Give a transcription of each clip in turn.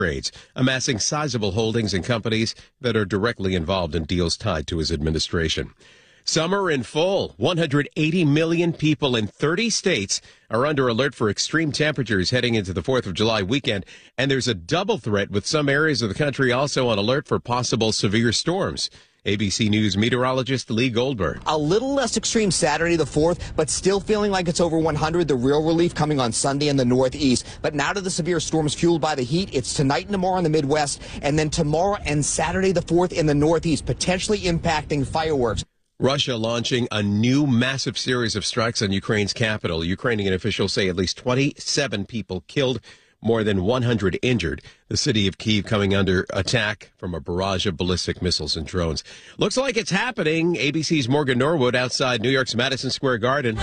trades, amassing sizable holdings in companies that are directly involved in deals tied to his administration. Summer in full. 180 million people in 30 states are under alert for extreme temperatures heading into the 4th of July weekend. And there's a double threat with some areas of the country also on alert for possible severe storms. ABC News meteorologist Lee Goldberg. A little less extreme Saturday the 4th, but still feeling like it's over 100. The real relief coming on Sunday in the Northeast. But now to the severe storms fueled by the heat. It's tonight and tomorrow in the Midwest, and then tomorrow and Saturday the 4th in the Northeast, potentially impacting fireworks. Russia launching a new massive series of strikes on Ukraine's capital. Ukrainian officials say at least 27 people killed, more than 100 injured. The city of Kyiv coming under attack from a barrage of ballistic missiles and drones. Looks like it's happening. ABC's Morgan Norwood outside New York's Madison Square Garden.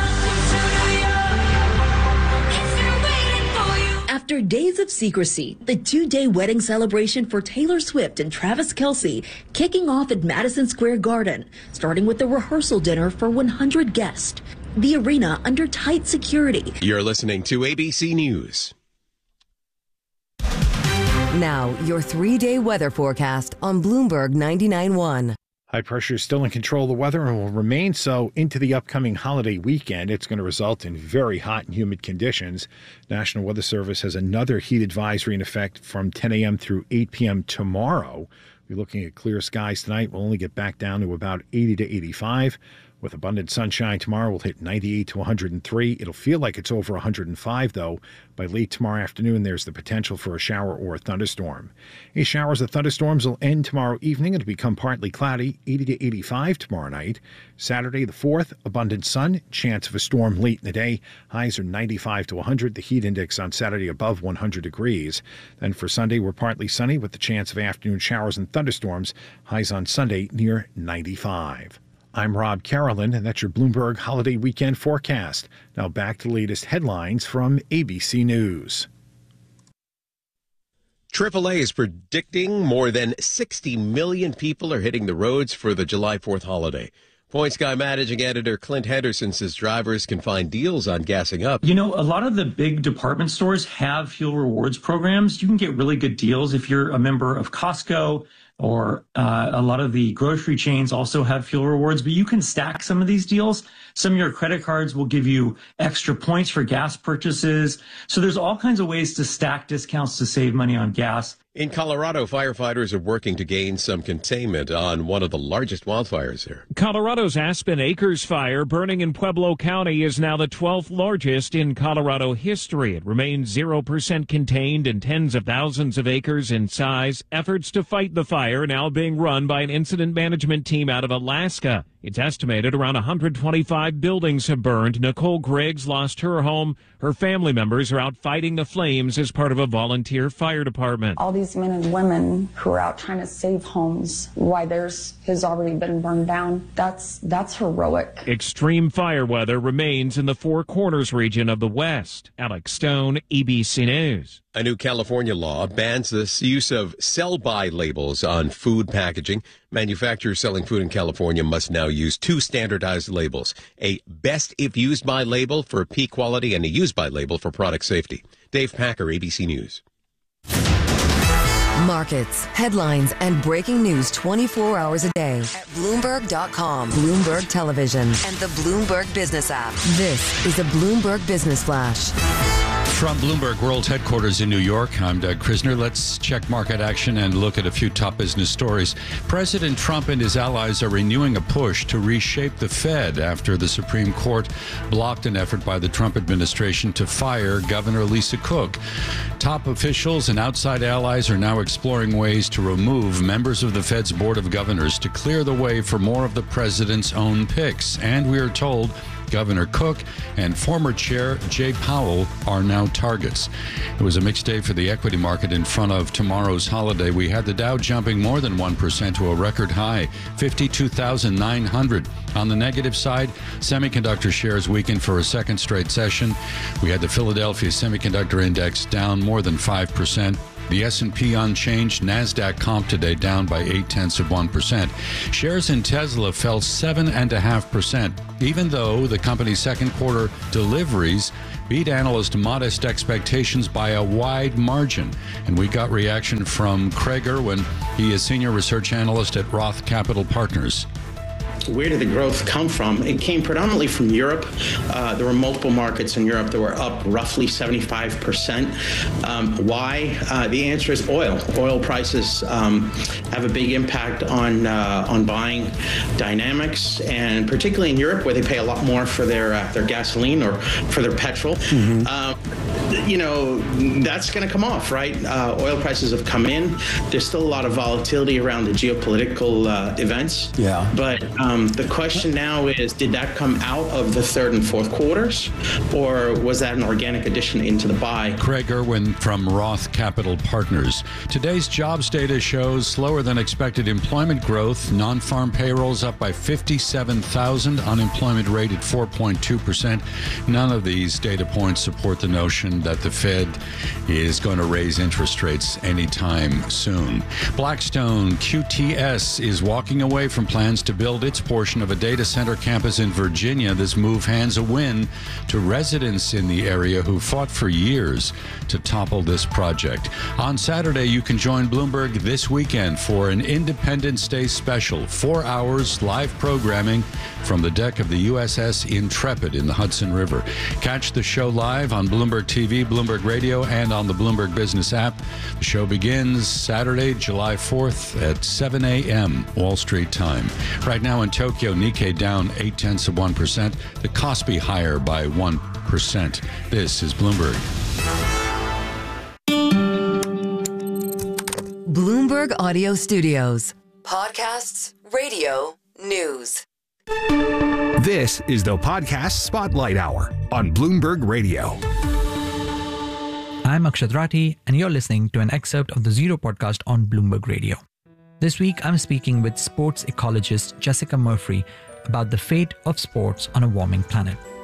After days of secrecy, the two-day wedding celebration for Taylor Swift and Travis Kelce kicking off at Madison Square Garden, starting with the rehearsal dinner for 100 guests. The arena under tight security. You're listening to ABC News. Now, your 3-day weather forecast on Bloomberg 99.1. High pressure is still in control of the weather and will remain so into the upcoming holiday weekend. It's going to result in very hot and humid conditions. National Weather Service has another heat advisory in effect from 10 a.m. through 8 p.m. tomorrow. We're looking at clear skies tonight. We'll only get back down to about 80 to 85. With abundant sunshine tomorrow, we'll hit 98 to 103. It'll feel like it's over 105, though. By late tomorrow afternoon, there's the potential for a shower or a thunderstorm. These showers or thunderstorms will end tomorrow evening. It'll become partly cloudy, 80 to 85 tomorrow night. Saturday the 4th, abundant sun, chance of a storm late in the day. Highs are 95 to 100. The heat index on Saturday above 100 degrees. Then for Sunday, we're partly sunny with the chance of afternoon showers and thunderstorms. Highs on Sunday near 95. I'm Rob Carolyn, and that's your Bloomberg Holiday Weekend forecast. Now back to the latest headlines from ABC News. AAA is predicting more than 60 million people are hitting the roads for the July 4th holiday. Points Guy managing editor Clint Henderson says drivers can find deals on gassing up. You know, a lot of the big department stores have fuel rewards programs. You can get really good deals if you're a member of Costco, or a lot of the grocery chains also have fuel rewards, but you can stack some of these deals. Some of your credit cards will give you extra points for gas purchases. So there's all kinds of ways to stack discounts to save money on gas. In Colorado, firefighters are working to gain some containment on one of the largest wildfires there. Colorado's Aspen Acres fire burning in Pueblo County is now the 12th largest in Colorado history. It remains 0% contained and tens of thousands of acres in size. Efforts to fight the fire now being run by an incident management team out of Alaska. It's estimated around 125 buildings have burned. Nicole Griggs lost her home. Her family members are out fighting the flames as part of a volunteer fire department. All these men and women who are out trying to save homes while theirs has already been burned down, that's heroic. Extreme fire weather remains in the Four Corners region of the West. Alex Stone, ABC News. A new California law bans the use of sell-by labels on food packaging. Manufacturers selling food in California must now use two standardized labels, a best if used by label for peak quality and a used by label for product safety. Dave Packer, ABC News. Markets, headlines, and breaking news 24 hours a day at Bloomberg.com, Bloomberg Television, and the Bloomberg Business app. This is a Bloomberg Business Flash. From Bloomberg World Headquarters in New York, I'm Doug Krisner. Let's check market action and look at a few top business stories. President Trump and his allies are renewing a push to reshape the Fed after the Supreme Court blocked an effort by the Trump administration to fire Governor Lisa Cook. Top officials and outside allies are now exploring ways to remove members of the Fed's Board of Governors to clear the way for more of the president's own picks. And we are told Governor Cook and former chair Jay Powell are now targets. It was a mixed day for the equity market in front of tomorrow's holiday. We had the Dow jumping more than 1% to a record high, 52,900. On the negative side, semiconductor shares weakened for a second straight session. We had the Philadelphia Semiconductor Index down more than 5%. The S&P unchanged. NASDAQ comp today down by 0.8%. Shares in Tesla fell 7.5%, even though the company's second quarter deliveries beat analyst modest expectations by a wide margin. And we got reaction from Craig Irwin. He is senior research analyst at Roth Capital Partners. Where did the growth come from? It came predominantly from Europe. There were multiple markets in Europe that were up roughly 75%. Why? The answer is oil. Oil prices have a big impact on buying dynamics, and particularly in Europe, where they pay a lot more for their gasoline or for their petrol. That's going to come off, right? Oil prices have come in. There's still a lot of volatility around the geopolitical events. Yeah. But the question now is, did that come out of the third and fourth quarters, or was that an organic addition into the buy? Craig Irwin from Roth Capital Partners. Today's jobs data shows slower than expected employment growth. Non-farm payrolls up by 57,000. Unemployment rate at 4.2%. None of these data points support the notion that the Fed is going to raise interest rates anytime soon. Blackstone QTS is walking away from plans to build its portion of a data center campus in Virginia. This move hands a win to residents in the area who fought for years to topple this project. On Saturday, you can join Bloomberg This Weekend for an Independence Day special. 4 hours live programming from the deck of the USS Intrepid in the Hudson River. Catch the show live on Bloomberg TV, Bloomberg Radio, and on the Bloomberg Business app. The show begins Saturday, July 4th at 7 a.m. Wall Street time. Right now in Tokyo, Nikkei down 0.8%. The Kospi higher by 1%. This is Bloomberg. Bloomberg Audio Studios. Podcasts, radio, news. This is the Podcast Spotlight Hour on Bloomberg Radio. I'm Akshat Rathi, and you're listening to an excerpt of the Zero podcast on Bloomberg Radio. This week, I'm speaking with sports ecologist Jessica Murphy about the fate of sports on a warming planet.